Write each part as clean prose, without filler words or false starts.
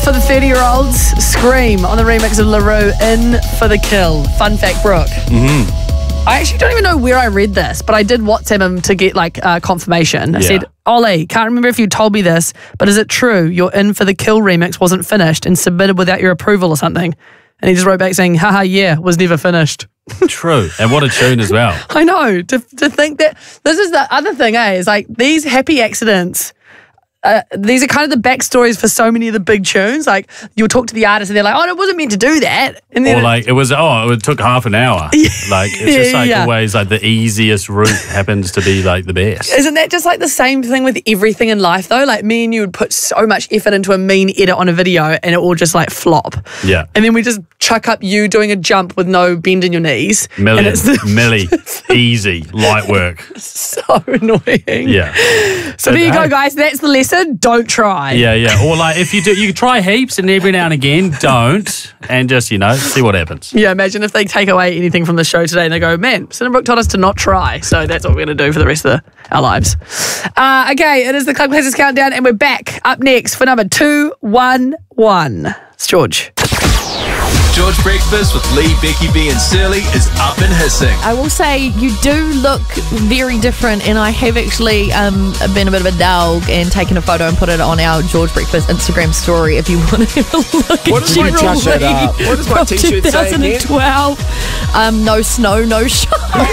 for the 30-year-olds. Scream on the remix of LaRue, In for the Kill. Fun fact, Brooke. I actually don't even know where I read this, but I did WhatsApp him to get confirmation. I said, Ollie, can't remember if you told me this, but is it true your In for the Kill remix wasn't finished and submitted without your approval or something? And he just wrote back saying, haha, yeah, was never finished. True. And what a tune as well. I know. To think that this is the other thing, is like these happy accidents. These are kind of the backstories for so many of the big tunes. Like you'll talk to the artist and they're like, "Oh, it wasn't meant to do that." And then it took half an hour. Like it's just always like the easiest route happens to be like the best. Isn't that just like the same thing with everything in life though? Like me and you would put so much effort into a mean edit on a video and it will just like flop. Yeah. And then we just chuck up you doing a jump with no bend in your knees. Millie, easy, light work. So annoying. Yeah. So there you go, guys. That's the lesson. Don't try. Yeah. Or like if you do, you try heaps and every now and again don't, and just see what happens. Yeah. Imagine if they take away anything from the show today and they go, man, Cinderbrook told us to not try. So that's what we're going to do for the rest of our lives. Okay, it is the Club Classics Countdown and we're back up next for number 211. It's George. George Breakfast with Lee, Becky B and Shirley is up and hissing. I will say you do look very different, and I have actually been a bit of a dog and taken a photo and put it on our George Breakfast Instagram story if you want to have a look What does my t-shirt What does my t-shirt say again? 2012. No snow, no shine.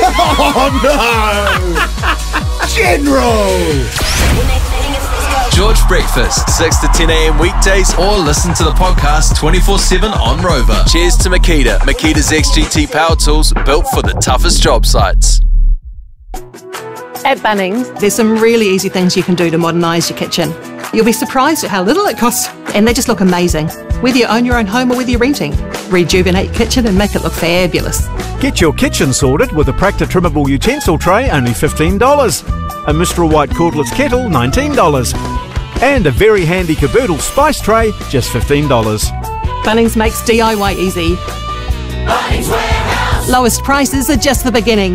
Oh no! General! George Breakfast, 6 to 10 a.m. weekdays, or listen to the podcast 24/7 on Rover. Cheers to Makita. Makita's XGT power tools built for the toughest job sites. At Bunnings, there's some really easy things you can do to modernise your kitchen. You'll be surprised at how little it costs, and they just look amazing. Whether you own your own home or whether you're renting, rejuvenate your kitchen and make it look fabulous. Get your kitchen sorted with a Practa trimmable utensil tray, only $15. A Mistral White cordless kettle, $19. And a very handy caboodle spice tray, just $15. Bunnings makes DIY easy. Bunnings Warehouse. Lowest prices are just the beginning.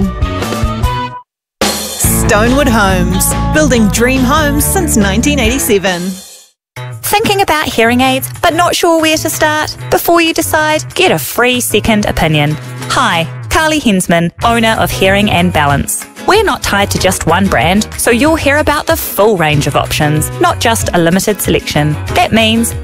Stonewood Homes, building dream homes since 1987. Thinking about hearing aids but not sure where to start? Before you decide, get a free second opinion. Hi, Carly Hensman, owner of Hearing and Balance. We're not tied to just one brand, so you'll hear about the full range of options, not just a limited selection. That means